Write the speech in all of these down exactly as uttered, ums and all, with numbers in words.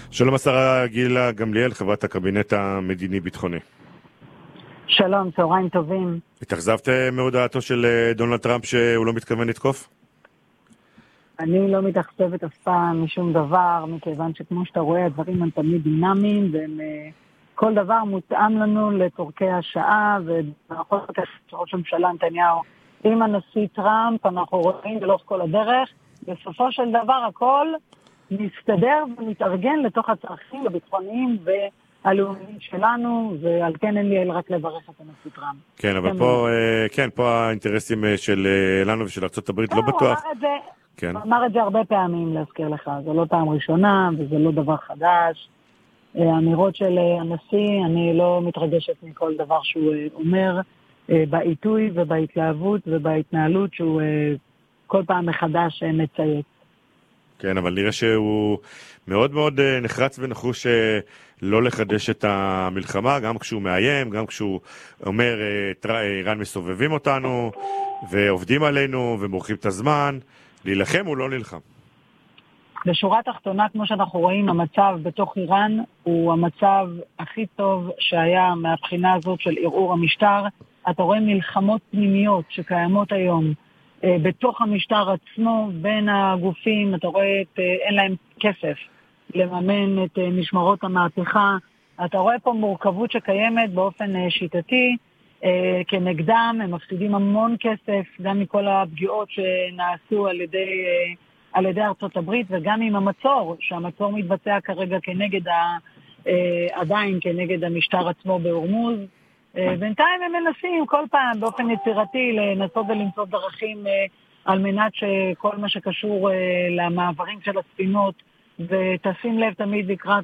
שלום השרה גילה גמליאל, חברת הקבינט המדיני-ביטחוני. שלום, צהריים טובים. התאכזבת מהודעתו של דונלד טראמפ שהוא לא מתכוון לתקוף? אני לא מתאכזבת אף פעם משום דבר, מכיוון שכמו שאתה רואה, הדברים הם תמיד דינמיים, וכל דבר מותאם לנו לתורכי השעה, ובכל זאת ראש הממשלה נתניהו עם הנשיא טראמפ, אנחנו רואים לאורך כל הדרך, בסופו של דבר הכל מסתדר ומתארגן לתוך הצרכים הביטחוניים והלאומיים שלנו, ועל כן אין לי רק לברך את הנשיא טראמפ. כן, אבל פה, כן, פה האינטרסים של לנו ושל ארצות הברית לא בטוח. הוא אמר את זה, כן. הוא אמר את זה הרבה פעמים, להזכיר לך. זה לא פעם ראשונה וזה לא דבר חדש. האמירות של הנשיא, אני לא מתרגשת מכל דבר שהוא אומר, בעיתוי ובהתלהבות ובהתנהלות שהוא כל פעם מחדש מצייץ. כן, אבל נראה שהוא מאוד מאוד נחרץ ונחוש לא לחדש את המלחמה, גם כשהוא מאיים, גם כשהוא אומר, איראן מסובבים אותנו ועובדים עלינו ומורחים את הזמן. להילחם הוא לא נלחם. בשורה תחתונה, כמו שאנחנו רואים, המצב בתוך איראן הוא המצב הכי טוב שהיה מהבחינה הזאת של ערעור המשטר. אתה רואה מלחמות פנימיות שקיימות היום בתוך המשטר עצמו, בין הגופים, אתה רואה את, אין להם כסף לממן את משמרות המהפכה, אתה רואה פה מורכבות שקיימת באופן שיטתי, כנגדם הם מפסידים המון כסף, גם מכל הפגיעות שנעשו על ידי, על ידי ארצות הברית, וגם עם המצור, שהמצור מתבצע כרגע כנגד, ה, עדיין כנגד המשטר עצמו בהורמוז, בינתיים הם מנסים כל פעם באופן יצירתי לנסות ולמצוא דרכים על מנת שכל מה שקשור למעברים של הספינות, ותשים לב תמיד לקראת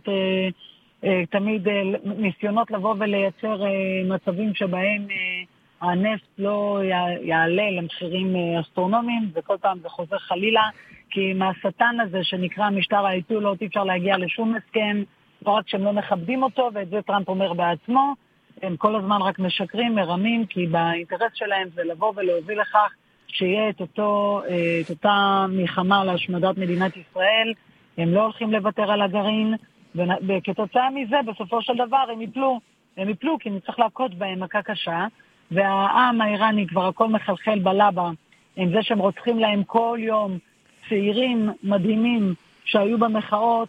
תמיד ניסיונות לבוא ולייצר מצבים שבהם הנפט לא יעלה למחירים אסטרונומיים, וכל פעם זה חוזר חלילה, כי מהשטן הזה שנקרא משטר האייתולות אי אפשר להגיע לשום הסכם, לא רק שהם לא מכבדים אותו, ואת זה טראמפ אומר בעצמו, הם כל הזמן רק משקרים, מרמים, כי באינטרס שלהם זה לבוא ולהוביל לכך שיהיה את, אותו, את אותה מלחמה להשמדת מדינת ישראל, הם לא הולכים לוותר על הגרעין, וכתוצאה מזה בסופו של דבר הם יפלו, הם יפלו כי נצטרך להכות בהם מכה קשה, והעם האיראני כבר הכל מחלחל בלבה, עם זה שהם רוצחים להם כל יום צעירים מדהימים שהיו במחאות,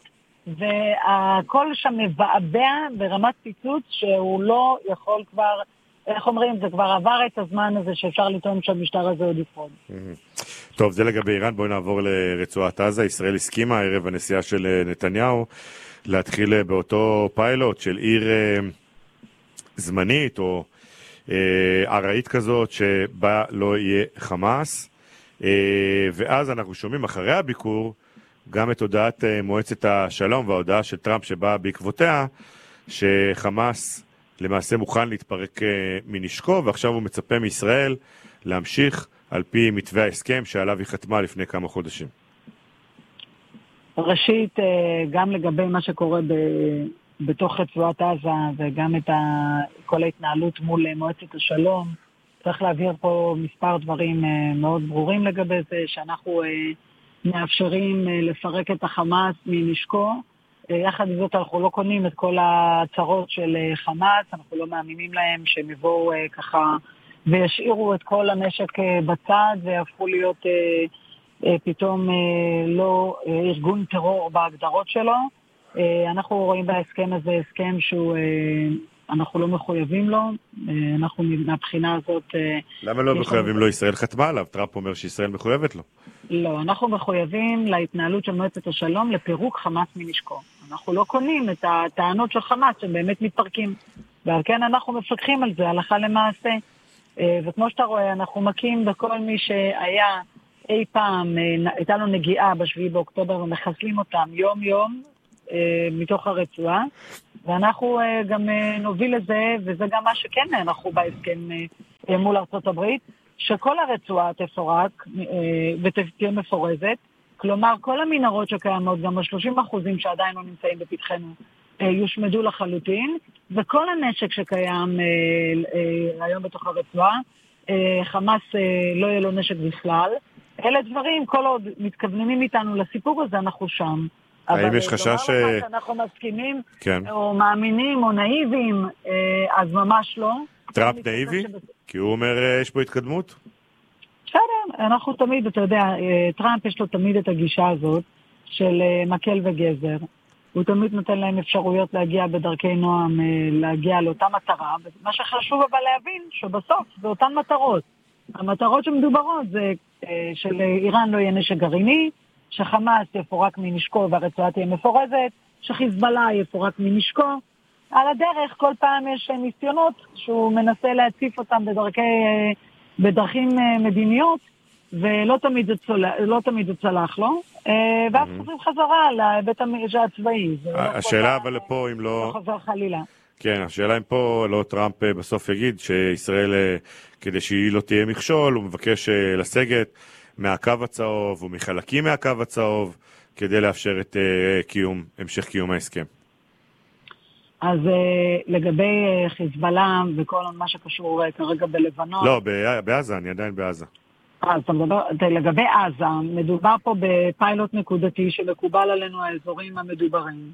והכל שם מבעבע ברמת פיצוץ שהוא לא יכול כבר, איך אומרים, זה כבר עבר את הזמן הזה שאפשר לטעון שהמשטר הזה עוד יפעוד. טוב, זה לגבי איראן. בואי נעבור לרצועת עזה. ישראל הסכימה ערב הנסיעה של נתניהו להתחיל באותו פיילוט של עיר זמנית או עראית כזאת שבה לא יהיה חמאס, ואז אנחנו שומעים אחרי הביקור גם את הודעת מועצת השלום וההודעה של טראמפ שבאה בעקבותיה, שחמאס למעשה מוכן להתפרק מנשקו, ועכשיו הוא מצפה מישראל להמשיך על פי מתווה ההסכם שעליו היא חתמה לפני כמה חודשים. ראשית, גם לגבי מה שקורה ב... בתוך רצועת עזה, וגם את ה... כל ההתנהלות מול מועצת השלום, צריך להבהיר פה מספר דברים מאוד ברורים לגבי זה, שאנחנו מאפשרים לפרק את החמאס מנשקו. יחד עם זאת אנחנו לא קונים את כל הצרות של חמאס, אנחנו לא מאמינים להם שהם יבואו ככה וישאירו את כל הנשק בצד והפכו להיות פתאום לא ארגון טרור בהגדרות שלו. אנחנו רואים בהסכם הזה הסכם שהוא אנחנו לא מחויבים לו, אנחנו מהבחינה הזאת... למה לא מחויבים לו? ישראל חתמה עליו, טראמפ אומר שישראל מחויבת לו. לא, אנחנו מחויבים להתנהלות של מועצת השלום לפירוק חמאס מנשקו. אנחנו לא קונים את הטענות של חמאס שהם באמת מתפרקים. ועל כן אנחנו מפקחים על זה, הלכה למעשה. וכמו שאתה רואה, אנחנו מקים בכל מי שהיה אי פעם, הייתה לו נגיעה בשביעי באוקטובר ומחסלים אותם יום יום מתוך הרצועה. ואנחנו גם נוביל לזה, וזה גם מה שכן אנחנו בהסכם מול ארצות הברית, שכל הרצועה תפורק ותהיה מפורזת, כלומר כל המנהרות שקיימות, גם ה-שלושים אחוזים שעדיין לא נמצאים בפתחנו, יושמדו לחלוטין, וכל הנשק שקיים היום בתוך הרצועה, חמאס לא יהיה לו נשק בכלל. אלה דברים, כל עוד מתכוונים איתנו לסיפור הזה, אנחנו שם. האם יש חשש... אבל לומר לך שאנחנו מסכימים, כן. או מאמינים, או נאיבים, אז ממש לא. טראמפ נאיבי? שבס... כי הוא אומר, יש פה התקדמות? בסדר, אנחנו תמיד, אתה יודע, טראמפ יש לו תמיד את הגישה הזאת, של מקל וגזר. הוא תמיד נותן להם אפשרויות להגיע בדרכי נועם, להגיע לאותה מטרה. מה שחשוב אבל להבין, שבסוף זה אותן מטרות. המטרות שמדוברות זה שלאיראן לא יהיה נשק גרעיני, שחמאס יפורק מנשקו והרצועה תהיה מפורזת, שחיזבאללה יפורק מנשקו. על הדרך כל פעם יש ניסיונות שהוא מנסה להציף אותם בדרכי, בדרכים מדיניות, ולא תמיד זה צלח, לא תמיד זה צלח לו, ואז חוזרים חזרה לבית הצבאי. השאלה אבל פה אם לא... לא חזר חלילה. כן, השאלה אם פה לא טראמפ בסוף יגיד שישראל, כדי שהיא לא תהיה מכשול, הוא מבקש לסגת מהקו הצהוב ומחלקים מהקו הצהוב, כדי לאפשר את קיום, המשך קיום ההסכם. אז לגבי חיזבאללה וכל מה שקשור כרגע בלבנון... לא, בעזה, אני עדיין בעזה. אז אתה מדבר, לגבי עזה, מדובר פה בפיילוט נקודתי שמקובל עלינו האזורים המדוברים,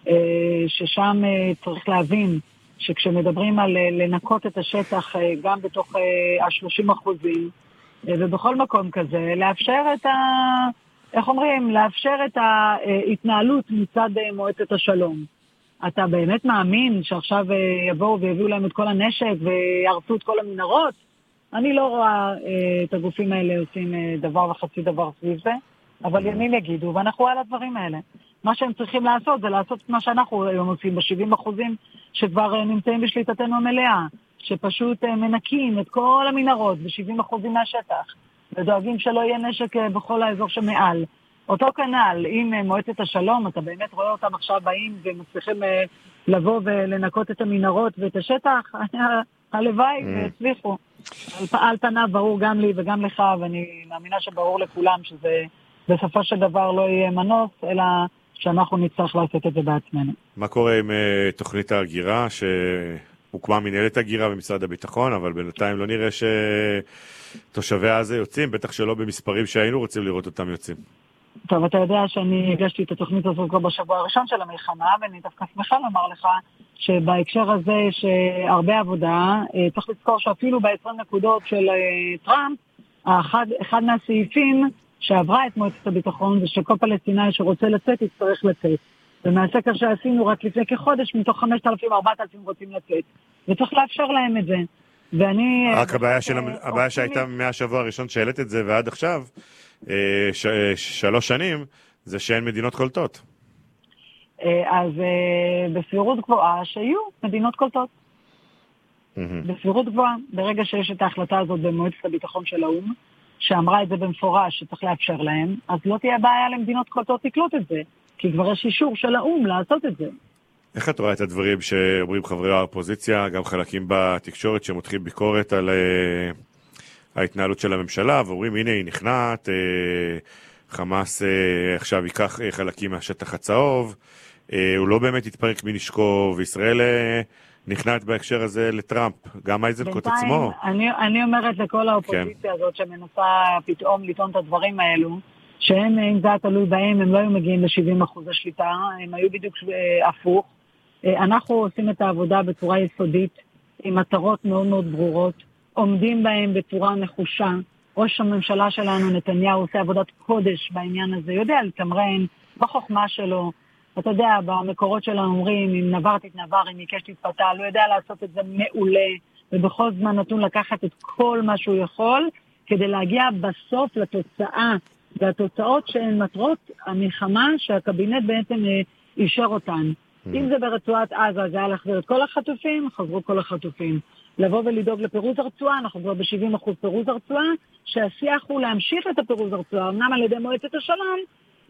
ששם צריך להבין שכשמדברים על לנקות את השטח גם בתוך ה-שלושים אחוזים, ובכל מקום כזה, לאפשר את ה... איך אומרים? לאפשר את ההתנהלות מצד מועצת השלום. אתה באמת מאמין שעכשיו יבואו ויביאו להם את כל הנשק וירצו את כל המנהרות? אני לא רואה את הגופים האלה עושים דבר וחצי דבר סביב זה, אבל ימים יגידו, ואנחנו על הדברים האלה. מה שהם צריכים לעשות זה לעשות את מה שאנחנו היום עושים ב-שבעים אחוזים שכבר נמצאים בשליטתנו המלאה, שפשוט מנקים את כל המנהרות ב-שבעים אחוזים מהשטח, ודואגים שלא יהיה נשק בכל האזור שמעל. אותו כנל, עם מועצת השלום, אתה באמת רואה אותם עכשיו באים ומצליחים לבוא ולנקות את המנהרות ואת השטח, הלוואי והצליחו. על פניו ברור גם לי וגם לך, ואני מאמינה שברור לכולם שזה בסופו של דבר לא יהיה מנוס, אלא שאנחנו נצטרך לעשות את זה בעצמנו. מה קורה עם תוכנית ההגירה, שהוקמה מנהלת הגירה במשרד הביטחון, אבל בינתיים לא נראה שתושבי עזה יוצאים, בטח שלא במספרים שהיינו רוצים לראות אותם יוצאים. טוב, אתה יודע שאני הגשתי את התוכנית הזאת כבר בשבוע הראשון של המלחמה, ואני דווקא שמחה לומר לך שבהקשר הזה יש הרבה עבודה. צריך לזכור שאפילו ב-עשרים נקודות של טראמפ, אחד, אחד מהסעיפים שעברה את מועצת הביטחון זה שכל פלסטיני שרוצה לצאת יצטרך לצאת. ומהסקר שעשינו רק לפני כחודש, מתוך חמשת אלפים ארבעת אלפים רוצים לצאת. וצריך לאפשר להם את זה. ואני... רק הבעיה, של, הבעיה שהייתה מהשבוע הראשון שהעלית את זה ועד עכשיו, ש, שלוש שנים, זה שאין מדינות קולטות. אז בסבירות גבוהה שיהיו מדינות קולטות. בסבירות גבוהה, ברגע שיש את ההחלטה הזאת במועצת הביטחון של האו"ם, שאמרה את זה במפורש שצריך לאפשר להם, אז לא תהיה בעיה למדינות קולטות לקלוט את זה, כי כבר יש אישור של האו"ם לעשות את זה. איך את רואה את הדברים שאומרים חברי האופוזיציה, גם חלקים בתקשורת שמותחים ביקורת על uh, ההתנהלות של הממשלה, ואומרים הנה היא נכנעת, uh, חמאס uh, עכשיו ייקח uh, חלקים מהשטח הצהוב, uh, הוא לא באמת יתפרק מנשקו, וישראל uh, נכנעת בהקשר הזה לטראמפ, גם איזנקוט עצמו. אני, אני אומרת לכל האופוזיציה כן. הזאת שמנסה פתאום לטעון את הדברים האלו, שהם, אם זה תלוי בהם, הם לא היו מגיעים ל-שבעים אחוז השליטה, הם היו בדיוק הפוך. אנחנו עושים את העבודה בצורה יסודית, עם מטרות מאוד מאוד ברורות, עומדים בהם בצורה נחושה. ראש הממשלה שלנו, נתניהו, עושה עבודת קודש בעניין הזה, יודע לתמרן בחוכמה שלו. אתה יודע, במקורות שלנו אומרים, אם נבר תתנבר, אם יקש תתפתה, לא יודע לעשות את זה מעולה, ובכל זמן נתון לקחת את כל מה שהוא יכול, כדי להגיע בסוף לתוצאה, והתוצאות שהן מטרות המלחמה שהקבינט בעצם אישר אותן. אם זה ברצועת עזה, זה היה להחזיר את כל החטופים, חזרו כל החטופים. לבוא ולדאוג לפירוז הרצועה, אנחנו כבר ב-שבעים אחוז פירוז הרצועה, שהשיח הוא להמשיך את הפירוז הרצועה, אמנם על ידי מועצת השלום,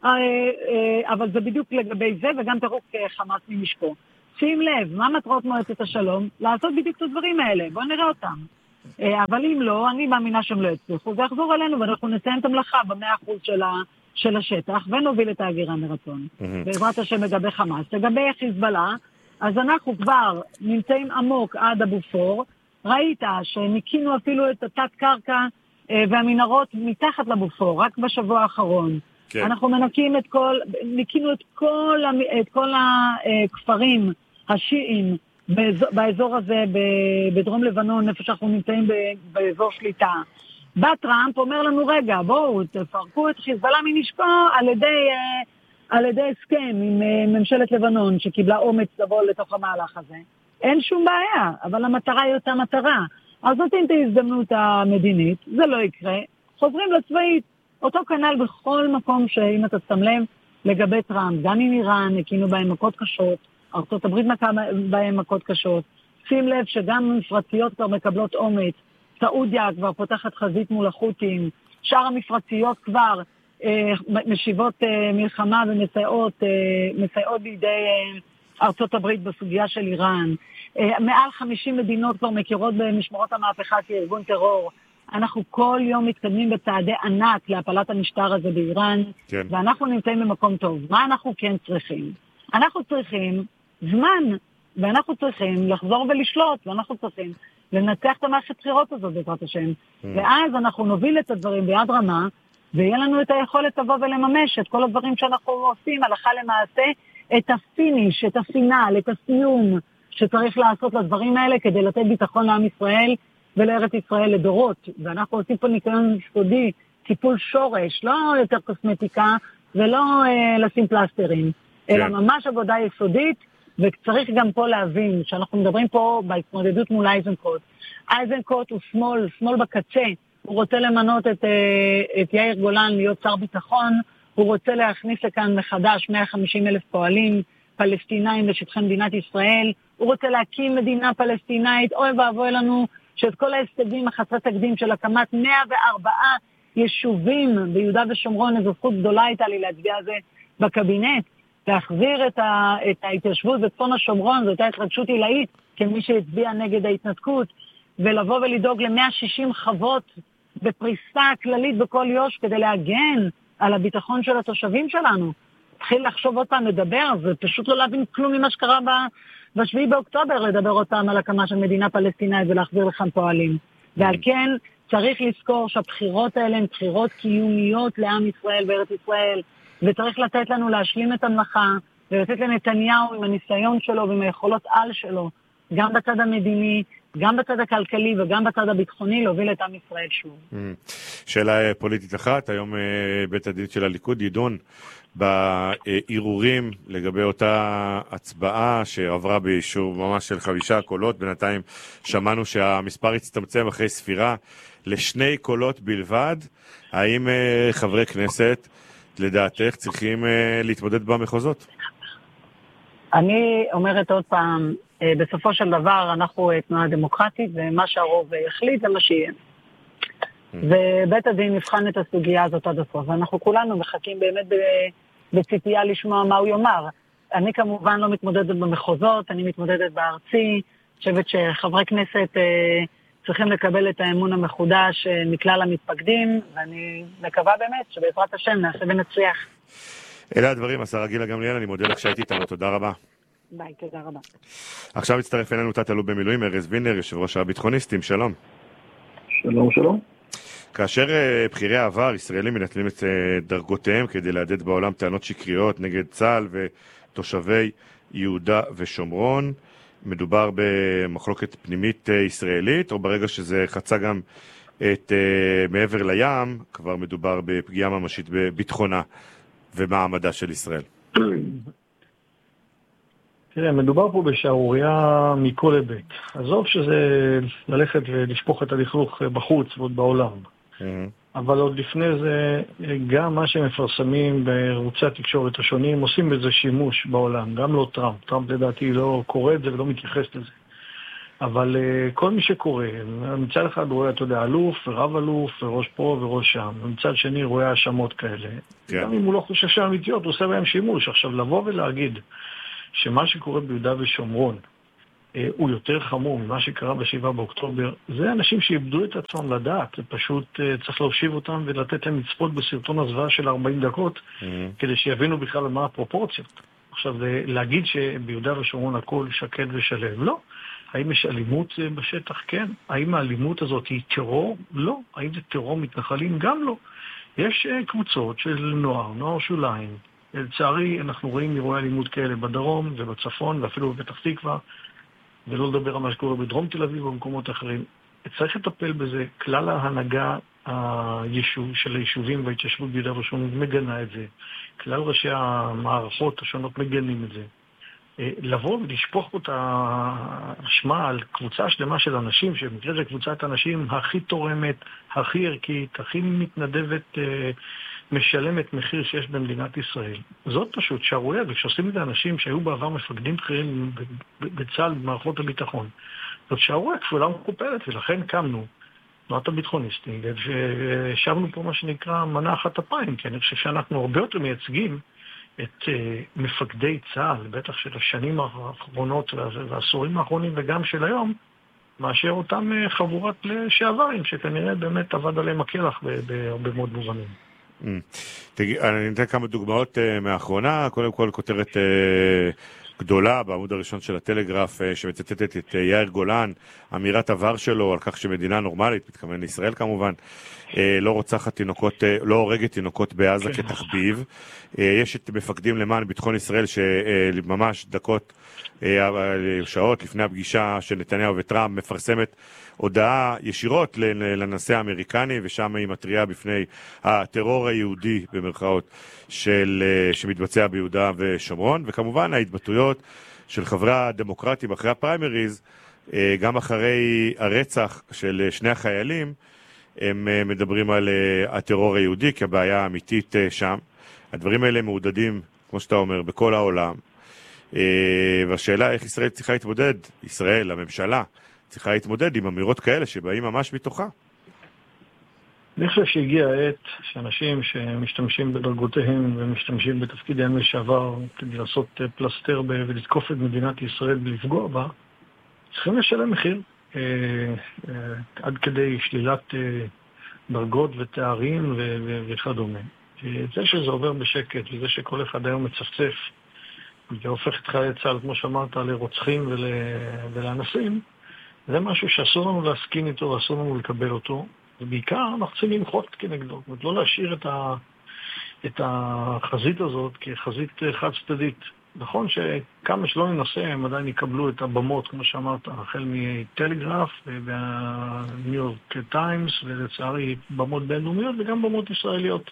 אבל זה בדיוק לגבי זה, וגם פירוק חמאס ממשקו. שים לב, מה מטרות מועצת השלום? לעשות בדיוק את הדברים האלה, בואו נראה אותם. אבל אם לא, אני מאמינה שהם לא יצליחו, זה יחזור אלינו, ואנחנו נסיים את המלאכה במאה אחוז של ה... של השטח, ונוביל את ההגירה מרצון. בעזרת השם לגבי חמאס. לגבי חיזבאללה, אז אנחנו כבר נמצאים עמוק עד הבופור, ראית שניקינו אפילו את התת קרקע והמנהרות מתחת לבופור, רק בשבוע האחרון. כן. אנחנו מנקים את כל, ניקינו את כל, את כל הכפרים השיעים באזור, באזור הזה, בדרום לבנון, איפה שאנחנו נמצאים באזור שליטה. בא טראמפ, אומר לנו, רגע, בואו, תפרקו את חיזבאללה מנשקו על ידי, על ידי הסכם עם ממשלת לבנון, שקיבלה אומץ לבוא לתוך המהלך הזה. אין שום בעיה, אבל המטרה היא אותה מטרה. אז נותנים את ההזדמנות המדינית, זה לא יקרה, חוזרים לצבאית. אותו כנל בכל מקום שאם אתה שם לב לגבי טראמפ, גם עם איראן, הקינו בהם מכות קשות, ארצות הברית מכה בהם מכות קשות, שים לב שגם מפרציות כבר מקבלות אומץ, סעודיה כבר פותחת חזית מול החות'ים, שאר המפרציות כבר אה, משיבות אה, מלחמה ומסייעות אה, מסייעות בידי אה, ארצות הברית בסוגיה של איראן. אה, מעל חמישים מדינות כבר מכירות במשמרות המהפכה כארגון טרור. אנחנו כל יום מתקדמים בצעדי ענק להפלת המשטר הזה באיראן, כן. ואנחנו נמצאים במקום טוב. מה אנחנו כן צריכים? אנחנו צריכים זמן, ואנחנו צריכים לחזור ולשלוט, ואנחנו צריכים לנצח את המערכת בחירות הזאת בעזרת השם. Mm. ואז אנחנו נוביל את הדברים ביד רמה, ויהיה לנו את היכולת לבוא ולממש את כל הדברים שאנחנו עושים, הלכה למעשה, את הפיניש, את הפינל, את הסיום שצריך לעשות לדברים האלה כדי לתת ביטחון לעם ישראל ולארץ ישראל לדורות. ואנחנו עושים פה ניקיון סודי, טיפול שורש, לא יותר קוסמטיקה ולא אה, לשים פלסטרים, כן. אלא ממש עבודה יסודית, וצריך גם פה להבין שאנחנו מדברים פה בהתמודדות מול אייזנקוט. אייזנקוט הוא שמאל, שמאל בקצה, הוא רוצה למנות את, את יאיר גולן להיות שר ביטחון, הוא רוצה להכניס לכאן מחדש מאה וחמישים אלף פועלים פלסטינאים בשטחי מדינת ישראל, הוא רוצה להקים מדינה פלסטינאית, אוי ואבוי לנו שאת כל ההישגים החסרי תקדים של הקמת מאה וארבעה יישובים ביהודה ושומרון, איזו זכות גדולה הייתה לי להצביע על זה בקבינט, להחזיר את, ה, את ההתיישבות בצפון השומרון, זאת הייתה התרגשות עילאית כמי שהצביע נגד ההתנתקות, ולבוא ולדאוג ל-מאה ושישים חוות בפריסה כללית בכל יו"ש כדי להגן על הביטחון של התושבים שלנו. התחיל לחשוב עוד פעם לדבר, זה פשוט לא להבין כלום ממה שקרה בשביעי באוקטובר, לדבר עוד פעם על הקמה של מדינה פלסטינאית ולהחזיר לכאן פועלים. ועל כן צריך לזכור שהבחירות האלה הן בחירות קיומיות לעם ישראל בארץ ישראל, וצריך לתת לנו להשלים את המלאכה, ולתת לנתניהו עם הניסיון שלו ועם היכולות על שלו, גם בצד המדיני, גם בצד הכלכלי וגם בצד הביטחוני, להוביל את עם ישראל שוב. שאלה פוליטית אחת, היום בית הדין של הליכוד ידון בערעורים לגבי אותה הצבעה שעברה באישור ממש של חמישה קולות, בינתיים שמענו שהמספר הצטמצם אחרי ספירה לשני קולות בלבד. האם חברי כנסת לדעתך צריכים להתמודד במחוזות? אני אומרת עוד פעם, בסופו של דבר אנחנו תנועה דמוקרטית, ומה שהרוב יחליט זה מה שיהיה. ובית הדין נבחן את הסוגיה הזאת עד הסוף, ואנחנו כולנו מחכים באמת בציפייה לשמוע מה הוא יאמר. אני כמובן לא מתמודדת במחוזות, אני מתמודדת בארצי, חושבת שחברי כנסת צריכים לקבל את האמון המחודש מכלל המתפקדים, ואני מקווה באמת שבעזרת השם נעשה ונצליח. אלה הדברים, השרה גילה גמליאל, אני מודה לך שהייתי איתנו, תודה רבה. ביי, תודה רבה. עכשיו מצטרף אלינו תת-אלוף במילואים, ארז וינר, יושב ראש הביטחוניסטים, שלום. שלום, שלום. כאשר uh, בחירי העבר ישראלים מנצלים את uh, דרגותיהם כדי להדד בעולם טענות שקריות נגד צה"ל ותושבי יהודה ושומרון, מדובר במחלוקת פנימית uh, ישראלית, או ברגע שזה חצה גם את uh, מעבר לים, כבר מדובר בפגיעה ממשית בביטחונה ומעמדה של ישראל? תראה, מדובר פה בשערוריה מכל היבט. עזוב שזה ללכת ולשפוך את הלכלוך בחוץ ועוד בעולם. Mm-hmm. אבל עוד לפני זה, גם מה שמפרסמים בערוצי התקשורת השונים, עושים בזה שימוש בעולם. גם לא טראמפ. טראמפ לדעתי לא קורא את זה ולא מתייחס לזה. אבל uh, כל מי שקורא, מצד אחד רואה, אתה יודע, אלוף ורב אלוף וראש פה וראש שם. ומצד שני רואה האשמות כאלה. Yeah. גם אם הוא לא חושב שהאמיתיות, הוא עושה בהם שימוש. עכשיו, לבוא ולהגיד שמה שקורה ביהודה ושומרון אה, הוא יותר חמור ממה שקרה בשבעה באוקטובר, זה אנשים שאיבדו את עצמם לדעת. זה פשוט אה, צריך להושיב אותם ולתת להם לצפות בסרטון הזוועה של ארבעים דקות, mm-hmm. כדי שיבינו בכלל מה הפרופורציות. עכשיו, להגיד שביהודה ושומרון הכל שקט ושלם, לא. האם יש אלימות בשטח? כן. האם האלימות הזאת היא טרור? לא. האם זה טרור מתנחלים? גם לא. יש קבוצות של נוער, נוער שוליים. לצערי, אנחנו רואים אירועי אלימות כאלה בדרום ובצפון, ואפילו בפתח תקווה, ולא לדבר על מה שקורה בדרום תל אביב ובמקומות אחרים. צריך לטפל בזה. כלל ההנהגה היישוב, של היישובים וההתיישבות ביהודה ושומרון מגנה את זה. כלל ראשי המערכות השונות מגנים את זה. לבוא ולשפוך פה את האשמה על קבוצה שלמה של אנשים, שבמקרה זה קבוצת אנשים הכי תורמת, הכי ערכית, הכי מתנדבת, משלמת מחיר שיש במדינת ישראל. זאת פשוט שערורייה, וכשעושים את האנשים שהיו בעבר מפקדים בכירים בצה"ל במערכות הביטחון. זאת שערורייה כפולה מכופלת, ולכן קמנו, תנועת הביטחוניסטים, ושבנו פה מה שנקרא מנה אחת אפיים, כי אני חושב שאנחנו הרבה יותר מייצגים את uh, מפקדי צה"ל, בטח של השנים האחרונות והעשורים האחרונים וגם של היום, מאשר אותם uh, חבורת לשעברים, שכנראה באמת עבד עליהם הקלח בהרבה מאוד מובנים. Mm. תגיד, אני אתן כמה דוגמאות uh, מהאחרונה. קודם כל כותרת uh, גדולה בעמוד הראשון של הטלגרף uh, שמצטטת את uh, יאיר גולן, אמירת עבר שלו על כך שמדינה נורמלית, מתכוון לישראל כמובן, uh, לא רוצחת תינוקות, uh, לא הורגת תינוקות בעזה כן. כתחביב. Uh, יש את מפקדים למען ביטחון ישראל שממש uh, דקות, uh, שעות לפני הפגישה של נתניהו וטראמפ מפרסמת הודעה ישירות לנשיא האמריקני, ושם היא מטריעה בפני הטרור היהודי במרכאות של, שמתבצע ביהודה ושומרון, וכמובן ההתבטאויות של חברי הדמוקרטים אחרי הפריימריז, גם אחרי הרצח של שני החיילים, הם מדברים על הטרור היהודי כבעיה אמיתית שם. הדברים האלה מעודדים, כמו שאתה אומר, בכל העולם. והשאלה איך ישראל צריכה להתמודד, ישראל, הממשלה, צריכה להתמודד עם אמירות כאלה שבאים ממש מתוכה. אני חושב שהגיע העת שאנשים שמשתמשים בדרגותיהם ומשתמשים בתפקידיהם לשעבר כדי לעשות פלסטר ולתקוף את מדינת ישראל ולפגוע בה, צריכים לשלם מחיר אה, אה, עד כדי שלילת אה, דרגות ותארים ו- ו- וכדומה. זה שזה עובר בשקט וזה שכל אחד היום מצפצף והופך את חיילי צה"ל, כמו שאמרת, לרוצחים ול- ולאנסים, זה משהו שאסור לנו להסכים איתו ואסור לנו לקבל אותו, ובעיקר אנחנו צריכים למחות כנגדו, זאת אומרת, לא להשאיר את, ה, את החזית הזאת כחזית חד צדדית. נכון שכמה שלא ננסה הם עדיין יקבלו את הבמות, כמו שאמרת, החל מטלגרף והניו יורק טיימס, ולצערי במות בינלאומיות וגם במות ישראליות.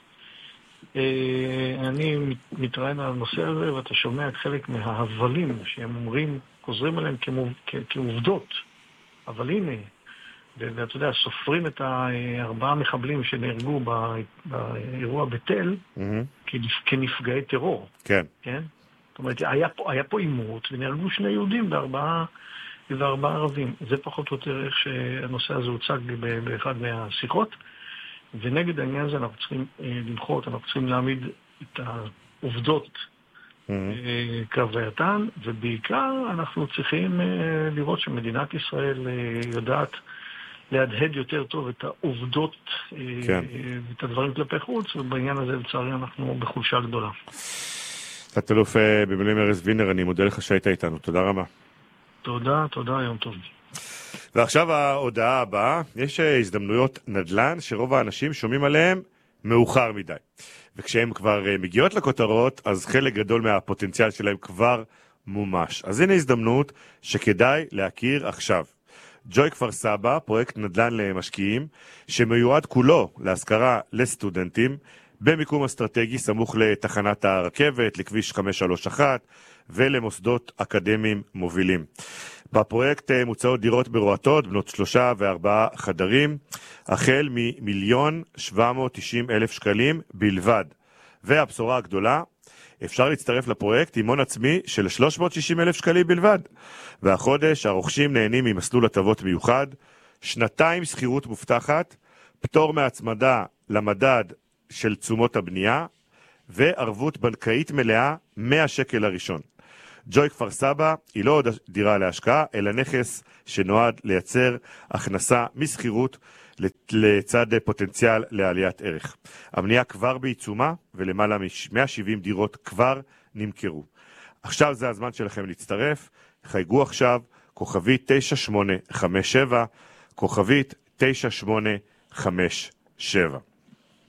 אני מתראיין על הנושא הזה, ואתה שומע את חלק מההבלים שהם אומרים, חוזרים עליהם כעובדות. אבל הנה, ואתה יודע, סופרים את הארבעה מחבלים שנהרגו באירוע בתל mm-hmm. כנפגעי טרור. כן. כן? זאת אומרת, היה פה, היה פה אימות, ונהרגו שני יהודים וארבעה, וארבעה ערבים. זה פחות או יותר איך שהנושא הזה הוצג באחד מהשיחות, ונגד העניין הזה אנחנו צריכים למחות, אנחנו צריכים להעמיד את העובדות כהווייתן, ובעיקר אנחנו צריכים לראות שמדינת ישראל יודעת להדהד יותר טוב את העובדות כן. ואת הדברים כלפי חוץ, ובעניין הזה לצערי אנחנו בחולשה גדולה. תת-אלוף במילואים ארז וינר, אני מודה לך שהיית איתנו, תודה רבה. תודה, תודה, יום טוב. ועכשיו ההודעה הבאה, יש הזדמנויות נדל"ן שרוב האנשים שומעים עליהם מאוחר מדי. וכשהם כבר מגיעות לכותרות, אז חלק גדול מהפוטנציאל שלהם כבר מומש. אז הנה הזדמנות שכדאי להכיר עכשיו. ג'וי כפר סבא, פרויקט נדל"ן למשקיעים, שמיועד כולו להשכרה לסטודנטים, במיקום אסטרטגי סמוך לתחנת הרכבת, לכביש חמש שלוש אחת ולמוסדות אקדמיים מובילים. בפרויקט מוצעות דירות ברועטות, בנות שלושה וארבעה חדרים, החל ממיליון שבע מאות תשעים אלף שקלים בלבד. והבשורה הגדולה, אפשר להצטרף לפרויקט עם הון עצמי של שלוש מאות שישים אלף שקלים בלבד. והחודש הרוכשים נהנים ממסלול הטבות מיוחד, שנתיים שכירות מובטחת, פטור מהצמדה למדד של תשומות הבנייה, וערבות בנקאית מלאה מאה שקל הראשון. ג'וי כפר סבא היא לא עוד דירה להשקעה, אלא נכס שנועד לייצר הכנסה מסחירות לצד פוטנציאל לעליית ערך. הבנייה כבר בעיצומה, ולמעלה מ-מאה ושבעים דירות כבר נמכרו. עכשיו זה הזמן שלכם להצטרף, חייגו עכשיו, כוכבית תשע שמונה חמש שבע, כוכבית תשע שמונה חמש שבע.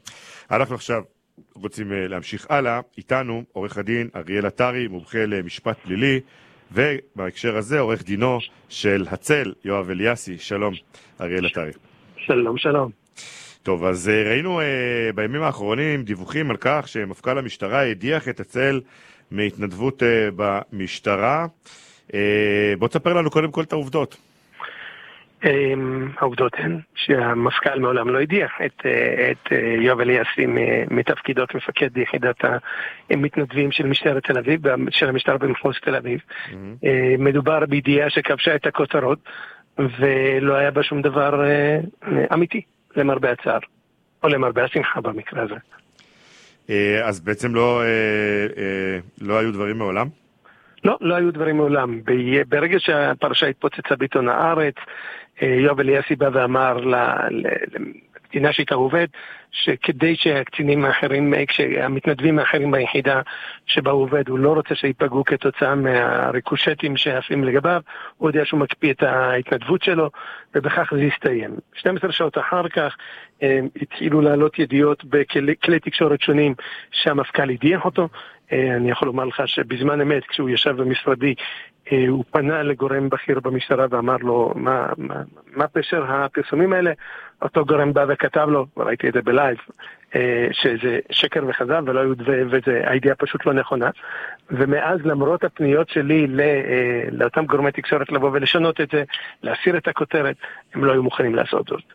אנחנו עכשיו רוצים להמשיך הלאה. איתנו עורך הדין אריאל עטרי, מומחה למשפט פלילי, ובהקשר הזה עורך דינו של הצל, יואב אליאסי. שלום, אריאל עטרי. שלום, שלום. טוב, אז ראינו uh, בימים האחרונים דיווחים על כך שמפכ"ל המשטרה הדיח את הצל מהתנדבות uh, במשטרה. Uh, בוא תספר לנו קודם כל את העובדות. Um, העובדות הן שהמפכ"ל מעולם לא הדיח את, את יואב אליאסי מתפקידות מפקד יחידת המתנדבים של משטרת תל אביב, של המשטרה במחוז תל אביב. Mm-hmm. Uh, מדובר בידיעה שכבשה את הכותרות, ולא היה בה שום דבר uh, אמיתי. למרבה הצער, או למרבה השמחה במקרה הזה. אז בעצם לא, לא היו דברים מעולם? לא, לא היו דברים מעולם. ברגע שהפרשה התפוצצה בעיתון הארץ, יואב אליאסי בא ואמר לקצינה שאיתה עובד, שכדי שהקצינים האחרים, כשהמתנדבים האחרים ביחידה שבה הוא עובד, הוא לא רוצה שיפגעו כתוצאה מהריקושטים שעפים לגביו, הוא יודע שהוא מקפיא את ההתנדבות שלו, ובכך זה יסתיים. שתים עשרה שעות אחר כך התחילו לעלות ידיעות בכלי תקשורת שונים שהמפכ"ל הדיח אותו. אני יכול לומר לך שבזמן אמת, כשהוא ישב במשרדי, הוא פנה לגורם בכיר במשטרה ואמר לו, מה, מה, מה פשר הפרסומים האלה? אותו גורם בא וכתב לו, וראיתי את זה בלייב, שזה שקר וחזם, ולא היו, וזה הידיעה פשוט לא נכונה. ומאז, למרות הפניות שלי לאותם גורמי תקשורת לבוא ולשנות את זה, להסיר את הכותרת, הם לא היו מוכנים לעשות זאת.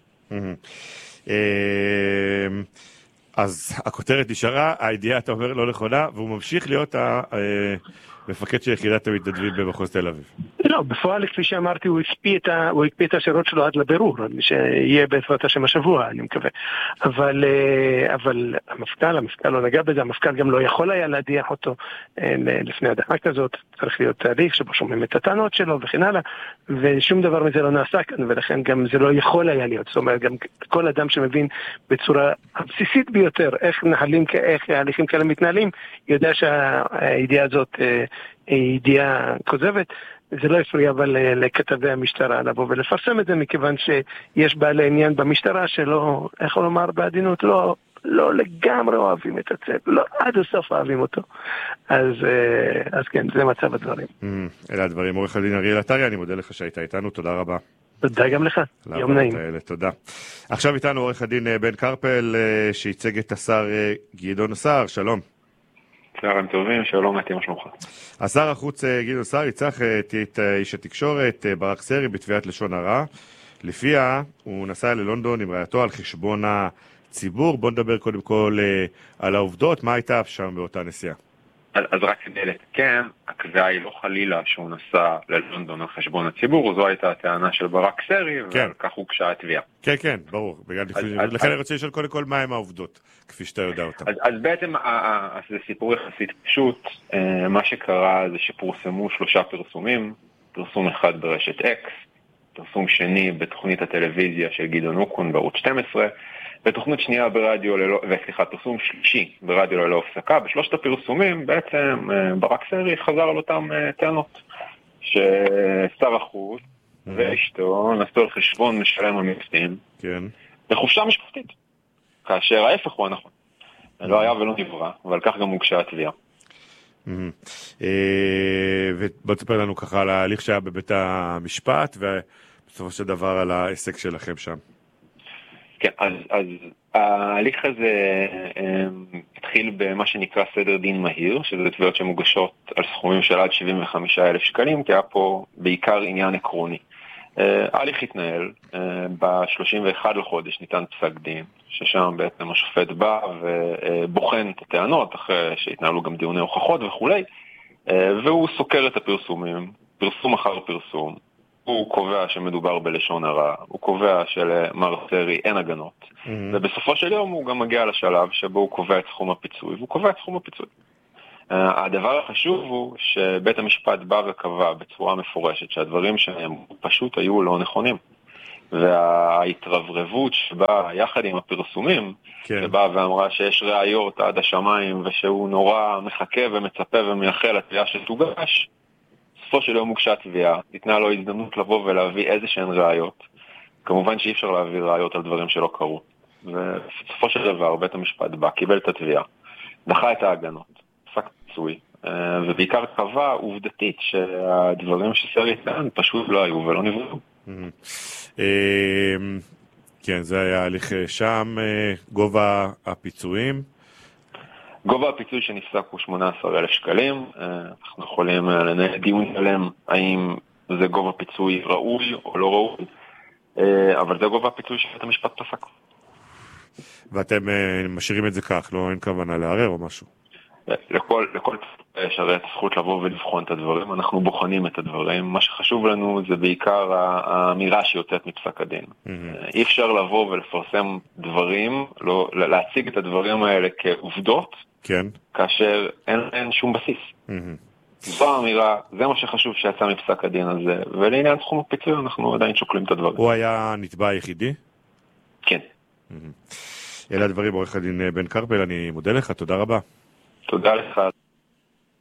אז הכותרת נשארה, הידיעה אתה אומר לא נכונה, והוא ממשיך להיות המפקד של יחידת המתנדבים במחוז תל אביב. לא, בפועל, כפי שאמרתי, הוא הקפיא את, הוא הקפיא את השירות שלו עד לבירור, שיהיה בעזרת השם השבוע, אני מקווה. אבל, אבל המפכ"ל, המפכ"ל לא נגע בזה, המפכ"ל גם לא יכול היה להדיח אותו לפני הדחה כזאת, צריך להיות תהליך שבו שומעים את הטענות שלו וכן הלאה, ושום דבר מזה לא נעשה כאן, ולכן גם זה לא יכול היה להיות. זאת אומרת, גם כל אדם שמבין בצורה הבסיסית ביותר איך נהלים, איך ההליכים כאלה מתנהלים, יודע שהידיעה הזאת היא ידיעה כוזבת. זה לא הפריע אבל לכתבי המשטרה לבוא ולפרסם את זה, מכיוון שיש בעלי עניין במשטרה שלא, איך לומר בעדינות, לא, לא לגמרי אוהבים את הצל, לא עד הסוף אוהבים אותו. אז, אז כן, זה מצב הדברים. אלה הדברים. עורך הדין אריאל עטרי, אני מודה לך שהיית איתנו, תודה רבה. תודה גם לך, יום נעים. האלה, תודה. עכשיו איתנו עורך הדין בן קרפל, שייצג את השר גדעון סער, שלום. צהריים טובים, שלום, מה שלומך? השר החוץ גדעון סער יצח את איש התקשורת ברק סרי בתביעת לשון הרע. לפיה הוא נסע ללונדון עם רעייתו על חשבון הציבור. בוא נדבר קודם כל על העובדות, מה הייתה שם באותה נסיעה? אז, אז רק כדי לתקן, הקביעה היא לא חלילה שהוא נסע ללונדון על חשבון הציבור, זו הייתה הטענה של ברק סרי, כן. ועל כך הוגשה התביעה. כן, כן, ברור. בגלל אז, אז, לכן אז, אני רוצה לשאול קודם כל מהם העובדות, כפי שאתה יודע אותם. אז, אז בעצם אז זה סיפור יחסית פשוט. מה שקרה זה שפורסמו שלושה פרסומים, פרסום אחד ברשת אקס, פרסום שני בתוכנית הטלוויזיה של גדעון אוקון בערוץ שתים עשרה, ותוכנית שנייה ברדיו ללא, וסליחה, פרסום שלישי ברדיו ללא הפסקה. בשלושת הפרסומים בעצם ברק סרי חזר על אותם טענות, ששר החוץ ואשתו נסעו על חשבון משלם המיסים לחופשה משפחתית, כאשר ההפך הוא הנכון. לא היה ולא נברא, אבל כך גם הוגשה התביעה. ובוא תספר לנו ככה על ההליך שהיה בבית המשפט, ובסופו של דבר על העסק שלכם שם. כן, אז, אז ההליך הזה התחיל במה שנקרא סדר דין מהיר, שזה תביעות שמוגשות על סכומים של עד שבעים וחמישה אלף שקלים, כי היה פה בעיקר עניין עקרוני. ההליך התנהל, ב-שלושים ואחד לחודש ניתן פסק דין, ששם בעצם השופט בא ובוחן את הטענות, אחרי שהתנהלו גם דיוני הוכחות וכו', והוא סוקר את הפרסומים, פרסום אחר פרסום. הוא קובע שמדובר בלשון הרע, הוא קובע שלמר סרי אין הגנות, mm-hmm. ובסופו של יום הוא גם מגיע לשלב שבו הוא קובע את סכום הפיצוי, והוא קובע את סכום הפיצוי. Uh, הדבר החשוב הוא שבית המשפט בא וקבע בצורה מפורשת שהדברים שהם פשוט היו לא נכונים, וההתרברבות שבא יחד עם הפרסומים, כן. שבא ואמרה שיש ראיות עד השמיים, ושהוא נורא מחכה ומצפה ומייחל לתביעה שתוגש, בסופו של יום הוגשה תביעה, ניתנה לו הזדמנות לבוא ולהביא איזה שהן ראיות. כמובן שאי אפשר להביא ראיות על דברים שלא קרו. ובסופו של דבר בית המשפט בא, קיבל את התביעה, דחה את ההגנות, פסק פיצוי, ובעיקר קבע עובדתית שהדברים שסרי טען פשוט לא היו ולא נבראו. כן, זה היה הליך שם. גובה הפיצויים? גובה הפיצוי שנפסק הוא שמונה עשר אלף שקלים. אנחנו יכולים לנהל דיון שלם האם זה גובה פיצוי ראוי או לא ראוי, אבל זה גובה הפיצוי שבית המשפט פסק. ואתם משאירים את זה כך, לא אין כוונה לערער או משהו? לכל, לכל יש הרי את הזכות לבוא ולבחון את הדברים, אנחנו בוחנים את הדברים, מה שחשוב לנו זה בעיקר האמירה שיוצאת מפסק הדין. Mm-hmm. אי אפשר לבוא ולפרסם דברים, לא, להציג את הדברים האלה כעובדות, כן. כאשר אין, אין שום בסיס. Mm-hmm. זו האמירה, זה מה שחשוב שיצא מפסק הדין הזה, ולעניין תחום הפיצוי אנחנו עדיין שוקלים את הדברים. הוא היה נתבע היחידי? כן. Mm-hmm. אלה הדברים, עורך הדין בן קרפל, אני מודה לך, תודה רבה. תודה לך.